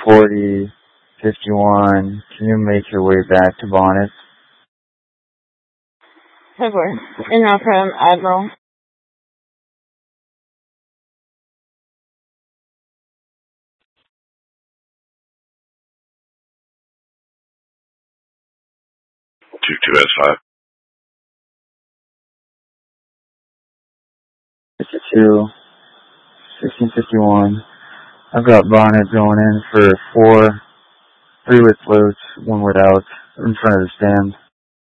40, 51. Can you make your way back to Bonnet? February. In from Admiral. Two S5. 52, 1651. I've got Bonnet going in for 3 with floats, 1 without, in front of the stand.